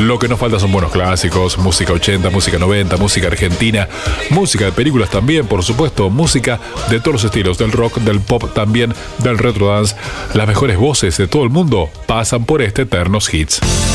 Lo que nos falta son buenos clásicos, música 80, música 90, música argentina, música de películas también, por supuesto, música de todos los estilos, del rock, del pop también, del retro dance. Las mejores voces de todo el mundo pasan por este Eternos Hits.